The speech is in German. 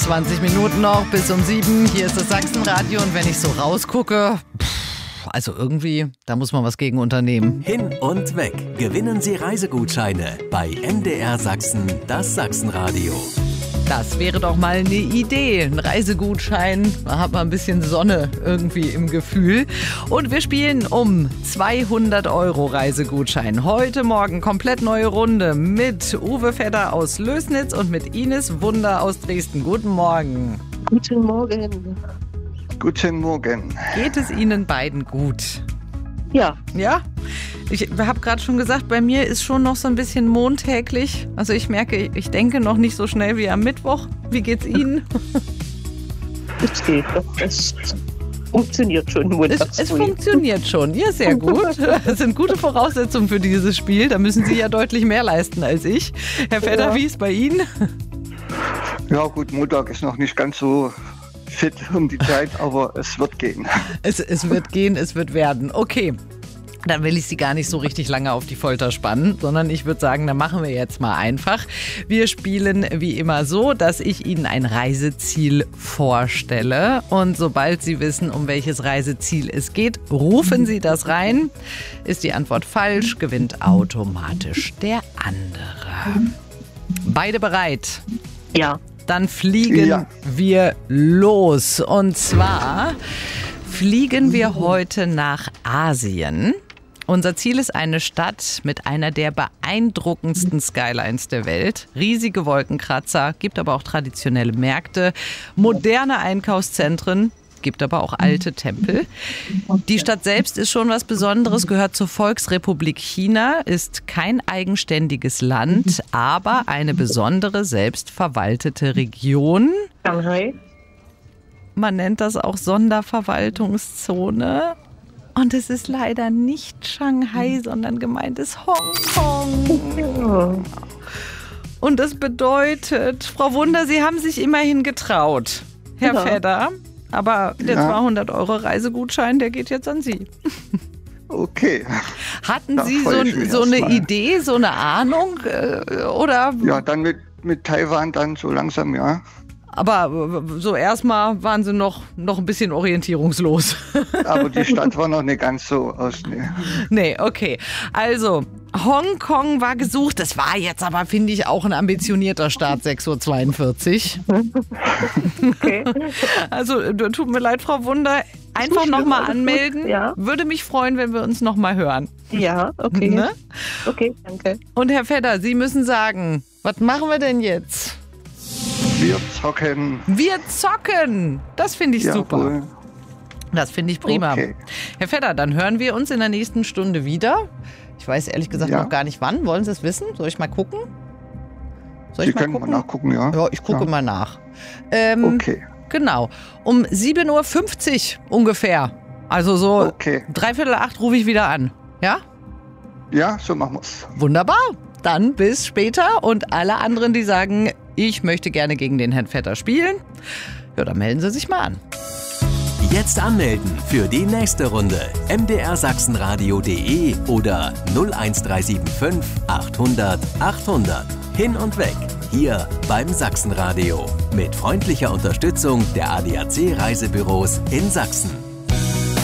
20 Minuten noch bis um 7. Hier ist das Sachsenradio und wenn ich so rausgucke, also irgendwie, da muss man was gegen unternehmen. Hin und weg. Gewinnen Sie Reisegutscheine bei MDR Sachsen, das Sachsenradio. Das wäre doch mal eine Idee. Ein Reisegutschein, da hat man ein bisschen Sonne irgendwie im Gefühl. Und wir spielen um 200 € Reisegutschein. Heute Morgen komplett neue Runde mit Uwe Vetter aus Lößnitz und mit Ines Wunder aus Dresden. Guten Morgen. Guten Morgen. Guten Morgen. Geht es Ihnen beiden gut? Ja. Ja? Ich habe gerade schon gesagt, bei mir ist schon noch so ein bisschen montäglich. Also ich merke, ich denke noch nicht so schnell wie am Mittwoch. Wie geht's Ihnen? Es geht doch. Es funktioniert schon. Es funktioniert schon. Ja, sehr gut. Das sind gute Voraussetzungen für dieses Spiel. Da müssen Sie ja deutlich mehr leisten als ich. Herr Vetter, ja. Wie ist bei Ihnen? Ja gut, Montag ist noch nicht ganz so fit um die Zeit, aber es wird gehen. Es wird gehen, es wird werden. Okay. Dann will ich Sie gar nicht so richtig lange auf die Folter spannen, sondern ich würde sagen, dann machen wir jetzt mal einfach. Wir spielen wie immer so, dass ich Ihnen ein Reiseziel vorstelle und sobald Sie wissen, um welches Reiseziel es geht, rufen Sie das rein. Ist die Antwort falsch, gewinnt automatisch der andere. Beide bereit? Ja. Dann fliegen wir los. Und zwar fliegen wir heute nach Asien. Unser Ziel ist eine Stadt mit einer der beeindruckendsten Skylines der Welt. Riesige Wolkenkratzer, gibt aber auch traditionelle Märkte, moderne Einkaufszentren, gibt aber auch alte Tempel. Die Stadt selbst ist schon was Besonderes, gehört zur Volksrepublik China, ist kein eigenständiges Land, aber eine besondere, selbstverwaltete Region. Shanghai. Man nennt das auch Sonderverwaltungszone. Und es ist leider nicht Shanghai, sondern gemeint ist Hongkong. Und das bedeutet, Frau Wunder, Sie haben sich immerhin getraut, Herr Vetter. Aber der 200 € Reisegutschein, der geht jetzt an Sie. Okay. Hatten Sie so eine Idee, so eine Ahnung? Oder? Ja, dann mit Taiwan dann so langsam, ja. Aber so erstmal waren Sie noch ein bisschen orientierungslos. Aber die Stadt war noch nicht ganz so aus. Nee, okay. Also, Hongkong war gesucht. Das war jetzt aber, finde ich, auch ein ambitionierter Start, 6:42 Uhr. Okay. Also, tut mir leid, Frau Wunder. Einfach nochmal anmelden. Ja. Würde mich freuen, wenn wir uns nochmal hören. Ja, okay. Ne? Okay, danke. Und Herr Vetter, Sie müssen sagen, was machen wir denn jetzt? Wir zocken. Wir zocken! Das finde ich super. Wohl. Das finde ich prima. Okay. Herr Vetter, dann hören wir uns in der nächsten Stunde wieder. Ich weiß ehrlich gesagt noch gar nicht wann. Wollen Sie es wissen? Soll ich mal gucken? Sie können mal nachgucken, ja. Ja, ich gucke mal nach. Okay. Genau. Um 7:50 Uhr ungefähr. Also so 7:45 rufe ich wieder an. Ja? Ja, so machen wir es. Wunderbar. Dann bis später. Und alle anderen, die sagen, ich möchte gerne gegen den Herrn Vetter spielen, ja, dann melden Sie sich mal an. Jetzt anmelden für die nächste Runde. mdrsachsenradio.de oder 01375 800 800. Hin und weg. Hier beim Sachsenradio. Mit freundlicher Unterstützung der ADAC Reisebüros in Sachsen.